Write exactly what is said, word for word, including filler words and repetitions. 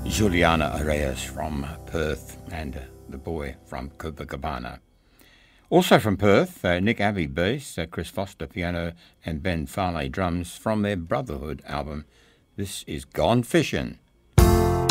Juliana Arias from Perth and the boy from Copacabana. Also from Perth, uh, Nick Abbey bass, uh, Chris Foster piano and Ben Farley drums from their Brotherhood album. This is Gone Fishing.